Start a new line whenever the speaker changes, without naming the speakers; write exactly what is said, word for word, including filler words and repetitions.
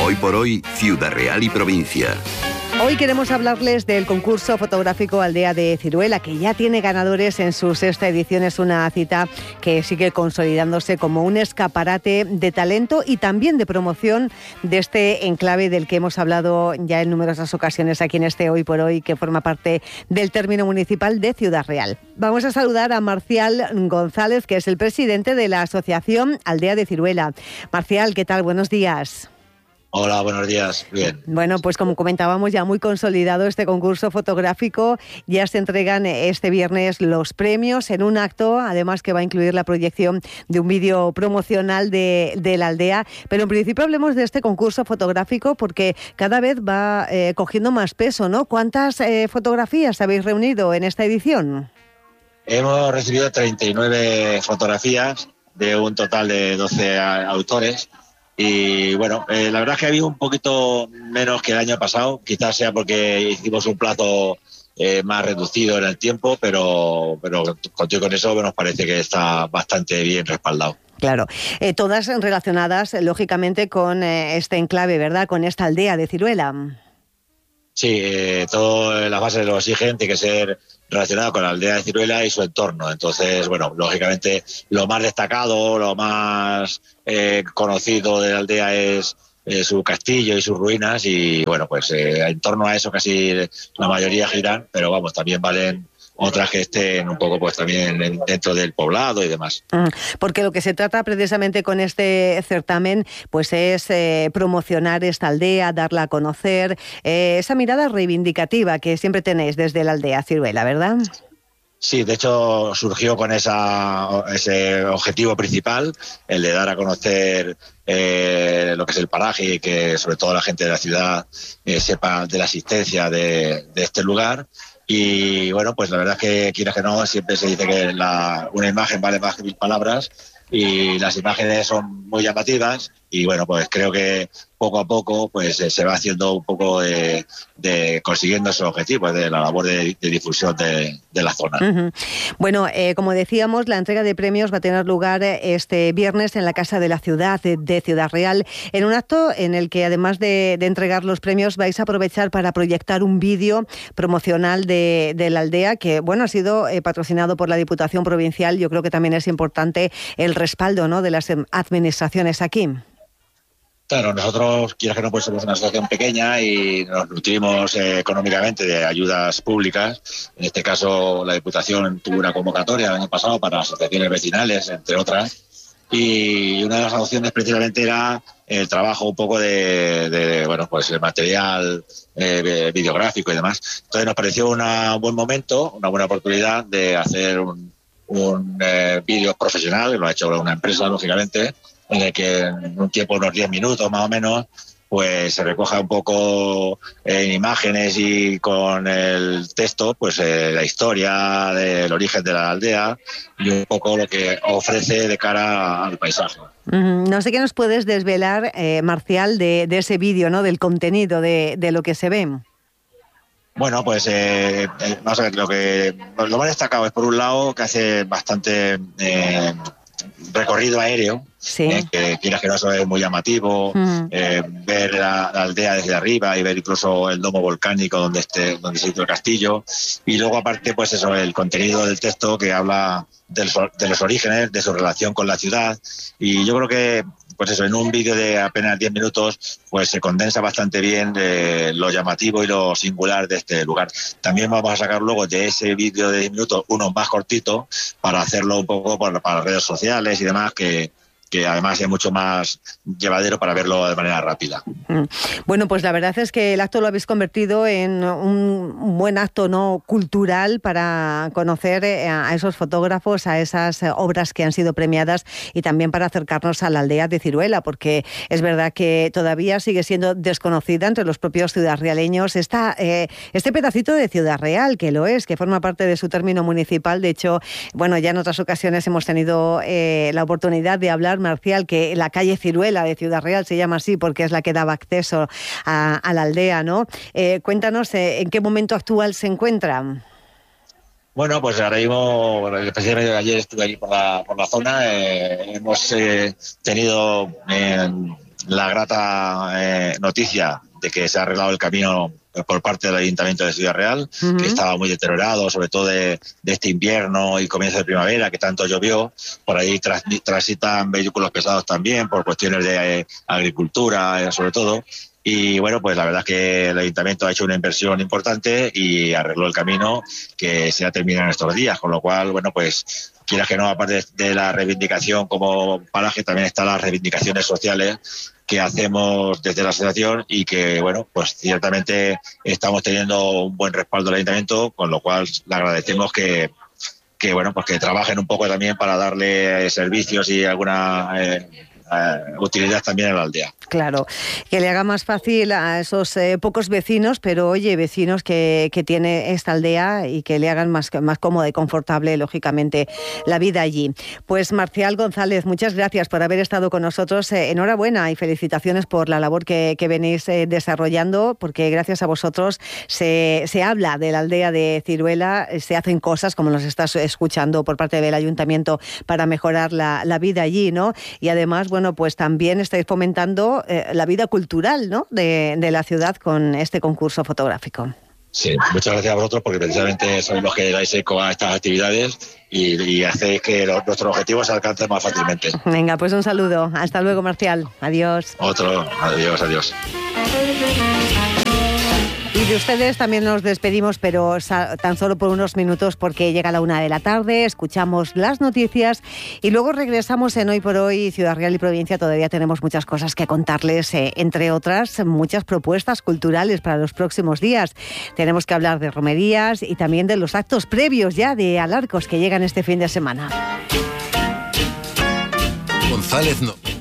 Hoy por hoy, Ciudad Real y provincia.
Hoy queremos hablarles del concurso fotográfico Aldea de Ciruela, que ya tiene ganadores en su sexta edición. Es una cita que sigue consolidándose como un escaparate de talento y también de promoción de este enclave del que hemos hablado ya en numerosas ocasiones aquí en este Hoy por Hoy, que forma parte del término municipal de Ciudad Real. Vamos a saludar a Marcial González, que es el presidente de la asociación Aldea de Ciruela. Marcial, ¿qué tal? Buenos días.
Hola, buenos días. Bien.
Bueno, pues como comentábamos, ya muy consolidado este concurso fotográfico. Ya se entregan este viernes los premios en un acto, además que va a incluir la proyección de un vídeo promocional de, de la aldea. Pero en principio hablemos de este concurso fotográfico porque cada vez va eh, cogiendo más peso, ¿no? ¿Cuántas eh, fotografías habéis reunido en esta edición?
Hemos recibido treinta y nueve fotografías de un total de doce autores. Y bueno, eh, la verdad es que ha habido un poquito menos que el año pasado, quizás sea porque hicimos un plazo eh, más reducido en el tiempo, pero, pero contigo con eso nos parece que está bastante bien respaldado.
Claro, eh, todas relacionadas lógicamente con eh, este enclave, ¿verdad? Con esta aldea de Ciruela.
Sí, eh, todas las bases de los exigen tiene que ser relacionado con la aldea de Ciruela y su entorno. Entonces, bueno, lógicamente lo más destacado, lo más eh, conocido de la aldea es eh, su castillo y sus ruinas y, bueno, pues eh, en torno a eso casi la mayoría giran, pero vamos, también valen otras que estén un poco pues también dentro del poblado y demás.
Porque lo que se trata precisamente con este certamen pues es eh, promocionar esta aldea, darla a conocer, eh, esa mirada reivindicativa que siempre tenéis desde la aldea Ciruela, ¿verdad?
Sí, de hecho surgió con esa, ese objetivo principal, el de dar a conocer eh, lo que es el paraje y que sobre todo la gente de la ciudad eh, sepa de la existencia de, de este lugar. Y bueno, pues la verdad es que quieras que no, siempre se dice que la, una imagen vale más que mil palabras y las imágenes son muy llamativas y bueno, pues creo que poco a poco pues se va haciendo un poco de, de consiguiendo esos objetivos de la labor de, de difusión de, de la zona.
Uh-huh. Bueno, eh, como decíamos, la entrega de premios va a tener lugar este viernes en la Casa de la Ciudad de, de Ciudad Real, en un acto en el que además de, de entregar los premios vais a aprovechar para proyectar un vídeo promocional de, de la aldea que, bueno, ha sido eh, patrocinado por la Diputación Provincial. Yo creo que también es importante el respaldo, ¿no?, de las administraciones aquí.
Claro, nosotros, quieras que no, pues somos una asociación pequeña y nos nutrimos eh, económicamente de ayudas públicas. En este caso, la Diputación tuvo una convocatoria el año pasado para asociaciones vecinales, entre otras, y una de las opciones precisamente era el trabajo un poco de, de bueno, pues el material eh, videográfico y demás. Entonces nos pareció una, un buen momento, una buena oportunidad de hacer un, un eh, vídeo profesional, que lo ha hecho una empresa, lógicamente, en el que en un tiempo, unos diez minutos más o menos, pues se recoja un poco en imágenes y con el texto, pues eh, la historia del origen de la aldea y un poco lo que ofrece de cara al paisaje.
Mm, no sé qué nos puedes desvelar, eh, Marcial, de, de ese vídeo, ¿no?, del contenido, de, de lo que se ve.
Bueno, pues eh, eh, vamos a ver, lo que lo más destacado es, por un lado, que hace bastante eh, recorrido aéreo.
Sí.
Eh, que quieras que no, eso es muy llamativo, mm. eh, ver la, la aldea desde arriba y ver incluso el domo volcánico donde esté, donde se hizo el castillo, y luego aparte pues eso, el contenido del texto que habla de los, de los orígenes, de su relación con la ciudad, y yo creo que pues eso, en un vídeo de apenas diez minutos pues se condensa bastante bien eh, lo llamativo y lo singular de este lugar. También vamos a sacar luego de ese vídeo de diez minutos uno más cortito para hacerlo un poco para, para las redes sociales y demás, que que además es mucho más llevadero para verlo de manera rápida.
Bueno, pues la verdad es que el acto lo habéis convertido en un buen acto, ¿no?, cultural para conocer a esos fotógrafos, a esas obras que han sido premiadas y también para acercarnos a la aldea de Ciruela, porque es verdad que todavía sigue siendo desconocida entre los propios ciudadrealeños esta, eh, este pedacito de Ciudad Real, que lo es, que forma parte de su término municipal. De hecho, bueno, ya en otras ocasiones hemos tenido eh, la oportunidad de hablar, Marcial, que la calle Ciruela de Ciudad Real se llama así porque es la que daba acceso a, a la aldea, ¿no? Eh, cuéntanos eh, en qué momento actual se encuentra.
Bueno, pues ahora mismo, bueno, especialmente ayer estuve allí por la, por la zona, eh, hemos eh, tenido eh, la grata eh, noticia de que se ha arreglado el camino por parte del Ayuntamiento de Ciudad Real, uh-huh. que estaba muy deteriorado, sobre todo de, de este invierno y comienzo de primavera, que tanto llovió. Por ahí tras, transitan vehículos pesados también, por cuestiones de eh, agricultura, eh, sobre todo. Y bueno, pues la verdad es que el Ayuntamiento ha hecho una inversión importante y arregló el camino que se ha terminado en estos días, con lo cual, bueno, pues quieras que no, aparte de la reivindicación como paraje, también están las reivindicaciones sociales que hacemos desde la asociación y que, bueno, pues ciertamente estamos teniendo un buen respaldo del Ayuntamiento, con lo cual le agradecemos que, que bueno, pues que trabajen un poco también para darle servicios y alguna eh, Uh, utilidad también en la aldea.
Claro, que le haga más fácil a esos eh, pocos vecinos, pero oye, vecinos que, que tiene esta aldea y que le hagan más, más cómoda y confortable, lógicamente, la vida allí. Pues Marcial González, muchas gracias por haber estado con nosotros. Eh, enhorabuena y felicitaciones por la labor que, que venís eh, desarrollando, porque gracias a vosotros se, se habla de la aldea de Ciruela, se hacen cosas, como nos estás escuchando, por parte del Ayuntamiento para mejorar la, la vida allí, ¿no? Y además, bueno, pues también estáis fomentando eh, la vida cultural, ¿no?, de, de la ciudad con este concurso fotográfico.
Sí, muchas gracias a vosotros porque precisamente sois los que dais eco a estas actividades y, y hacéis que los, nuestros objetivos se alcancen más fácilmente.
Venga, pues un saludo. Hasta luego, Marcial. Adiós.
Otro. Adiós, adiós.
Y de ustedes también nos despedimos, pero tan solo por unos minutos porque llega la una de la tarde, escuchamos las noticias y luego regresamos en Hoy por Hoy, Ciudad Real y Provincia. Todavía tenemos muchas cosas que contarles, eh, entre otras, muchas propuestas culturales para los próximos días. Tenemos que hablar de romerías y también de los actos previos ya de Alarcos que llegan este fin de semana.
González no.